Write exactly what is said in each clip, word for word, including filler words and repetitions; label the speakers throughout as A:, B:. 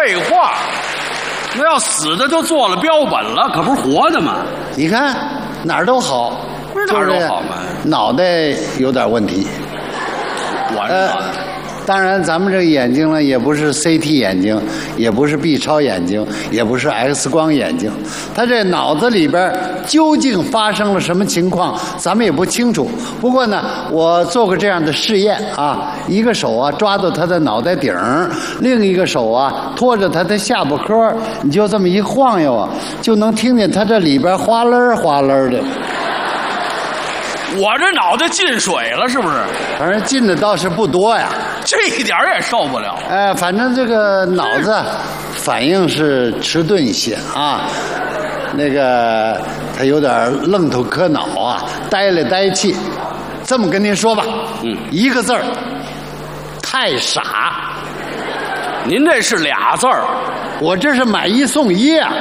A: 废话，那要死的就做了标本了，可不是活的吗？
B: 你看哪儿都好，
A: 不是哪儿都好吗？
B: 脑袋有点问题。
A: 我这脑袋。
B: 当然，咱们这个眼睛呢，也不是 C T 眼睛，也不是 B 超眼睛，也不是 X 光眼睛。他这脑子里边究竟发生了什么情况，咱们也不清楚。不过呢，我做过这样的试验啊，一个手啊抓到他的脑袋顶，另一个手啊托着他的下巴颏，你就这么一晃悠啊，就能听见他这里边哗啦哗啦的。
A: 我这脑袋进水了，是不是？
B: 反正进的倒是不多呀，
A: 这一点也受不了。
B: 哎，反正这个脑子反应是迟钝一些啊，那个他有点愣头磕脑啊，呆来呆去。这么跟您说吧，
A: 嗯，
B: 一个字儿，太傻。
A: 您这是俩字儿，
B: 我这是买一送一啊，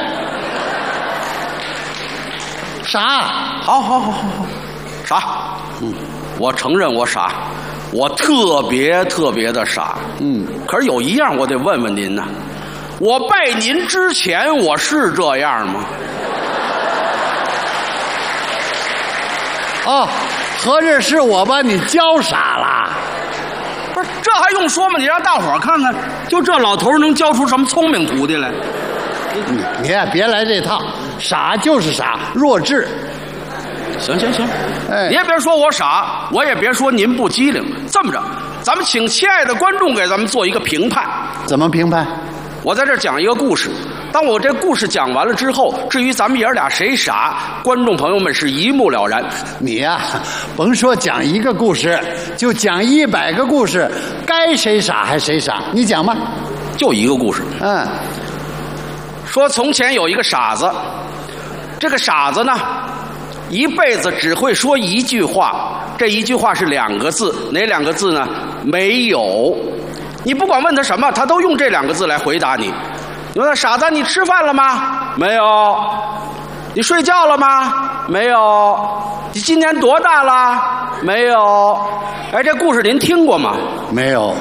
B: 傻。
A: 好好好好好。傻，嗯，我承认我傻，我特别特别的傻，
B: 嗯，
A: 可是有一样我得问问您呢，我拜您之前我是这样吗？
B: 哦，合着是我把你教傻了？
A: 不是，这还用说吗？你让大伙儿看看，就这老头能教出什么聪明徒弟来？
B: 你你也别来这套，傻就是傻，弱智。
A: 行行行，
B: 哎，
A: 你也别说我傻，我也别说您不机灵。这么着，咱们请亲爱的观众给咱们做一个评判。
B: 怎么评判？
A: 我在这儿讲一个故事，当我这故事讲完了之后，至于咱们爷儿俩谁傻，观众朋友们是一目了然。
B: 你呀、啊，甭说讲一个故事，就讲一百个故事，该谁傻还谁傻，你讲吧。
A: 就一个故事，
B: 嗯，
A: 说从前有一个傻子，这个傻子呢，一辈子只会说一句话，这一句话是两个字，哪两个字呢？没有。你不管问他什么，他都用这两个字来回答你。你问他傻子，你吃饭了吗？没有。你睡觉了吗？没有。你今年多大了？没有。哎，这故事您听过吗？
B: 没有。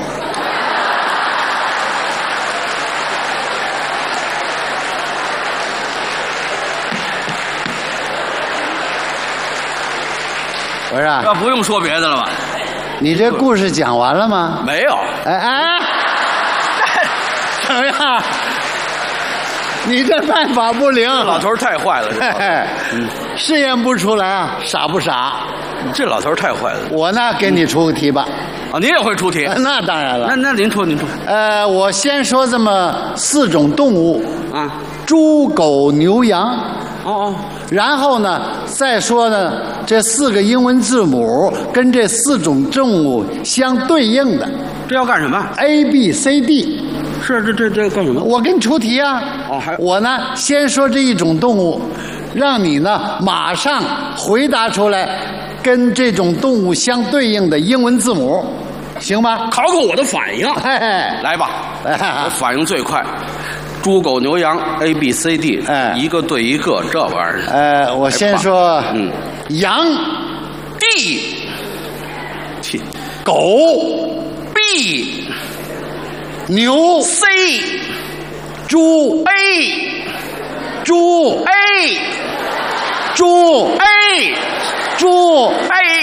B: 不是啊，
A: 这不用说别的了吧？
B: 你这故事讲完了吗？
A: 没有。
B: 哎哎，怎么样？你这办法不灵，
A: 老头太坏了，这
B: 嘿嘿，嗯，试验不出来啊，傻不傻？
A: 这老头太坏了。
B: 我呢，给你出个题吧。
A: 啊，您也会出题？
B: 那当然了。
A: 那那您出，您出。
B: 呃，我先说这么四种动物
A: 啊，
B: 猪、狗、牛、羊。
A: 哦哦。
B: 然后呢，再说呢，这四个英文字母跟这四种动物相对应的。
A: 这要干什么
B: ？A B C D。
A: 是这这这干什么？
B: 我给你出题啊！
A: 哦，还
B: 我呢，先说这一种动物，让你呢马上回答出来，跟这种动物相对应的英文字母，行吗？
A: 考考我的反应。
B: 嘿嘿，
A: 来吧，我反应最快。猪狗牛羊 A B C D，
B: 哎，
A: 一个对一个，这玩意儿。
B: 呃，我先说，
A: 嗯，
B: 羊
A: D，
B: 去，狗
A: B。
B: 牛
A: C，
B: 猪
A: A，
B: 猪
A: A，
B: 猪
A: A，
B: 猪
A: A。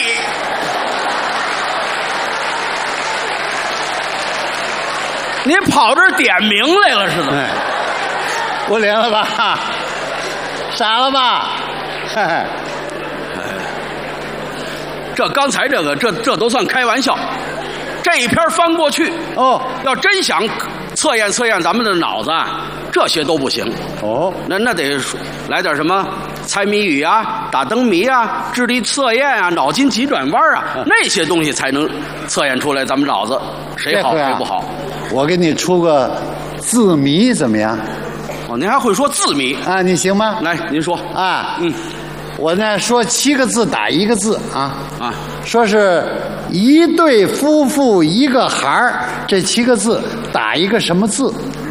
A: 您跑这儿点名来了是吧？
B: 哎，不灵了吧？傻了吧？嘿嘿，
A: 这刚才这个，这这都算开玩笑。这一篇翻过去，
B: 哦，
A: 要真想测验测验咱们的脑子，这些都不行。
B: 哦，
A: 那那得来点什么猜谜语啊、打灯谜啊、智力测验啊、脑筋急转弯啊，嗯、那些东西才能测验出来咱们脑子谁好、啊、谁不好。
B: 我给你出个字谜怎么样？
A: 哦，您还会说字谜
B: 啊？你行吗？
A: 来，您说
B: 啊。
A: 嗯，
B: 我呢说七个字打一个字啊
A: 啊，
B: 说是一对夫妇一个孩儿，这七个字打一个什么字？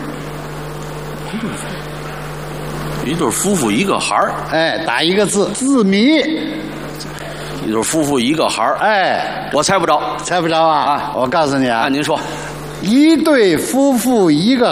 A: 一对夫妇一个孩儿，
B: 哎，打一个字，字谜。
A: 一对夫妇一个孩儿，
B: 哎，
A: 我猜不着，
B: 猜不着啊！啊，我告诉你啊，
A: 啊，您说，
B: 一对夫妇一个